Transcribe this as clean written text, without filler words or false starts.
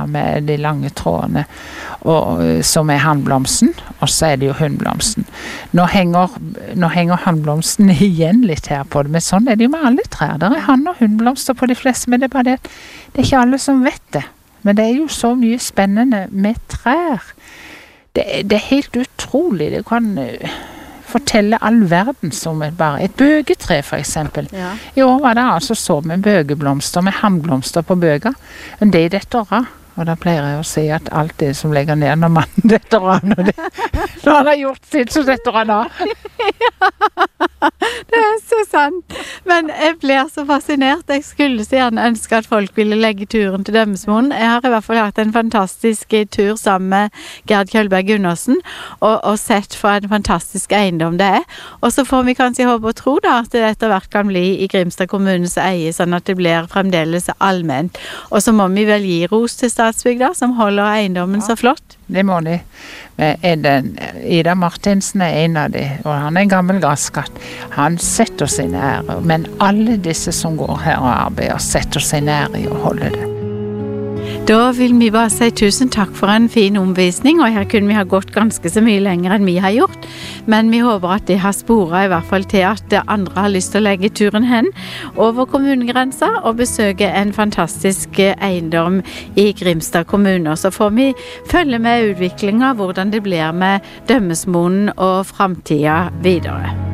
her med de lange trådene, som hannblomsten, og så det jo hunnblomsten. Nå henger hannblomsten igjen litt her på det, men sånn det jo med alle trær. Der hann- og hunnblomster på de fleste, men det bare det er ikke alle som vet det. Men det jo så mye spennende med trær. Det helt utrolig. Det kan fortelle all verden som bare et bøgetre, for eksempel. Ja. I år var det altså så med bøgeblomster, med hannblomster på bøga. Men det dette år, og da pleier jeg å si at alt det som legger ned når mannen detter av, når han har gjort sitt, så detter han av. Det så sant. Men jeg blir så fascinert. Jeg skulle så gjerne ønske at folk ville legge turen til Dømmesmoen. Jeg har i hvert fall hatt en fantastisk tur sammen med Gerd Kjølberg Gundersen, og sett for en fantastisk eiendom det Og så får vi kanskje håpe og tro da, at det etter hvert kan bli i Grimstad kommunes eie, sånn at det blir fremdeles allment. Og så må vi vel gi ros til Statsbygda, som holder eiendommen så flott. Det må de. Ida Martinsen en av de, og han en gammel gasskatt. Han setter sin ære, men alle disse som går her og arbeider, setter sin ære i å holde det. Da vil vi bare si tusen takk for en fin omvisning, og her kunne vi ha gått ganske så mye lenger enn vi har gjort, men vi håper at det har sporet i hvert fall til at andre har lyst til å legge turen hen over kommunegrensa og besøke en fantastisk eiendom i Grimstad kommune. Så får vi følge med utviklingen av hvordan det blir med Dømmesmoen og fremtiden videre.